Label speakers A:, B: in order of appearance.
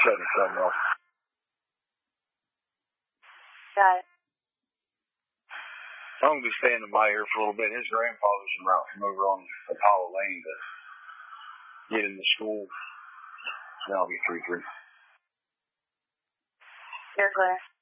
A: shutting something off.
B: Got it.
A: I'm going to be standing by here for a little bit. His grandfather's en route from over on Apollo Lane to get into school. Then I'll be 3-3.
B: You're clear.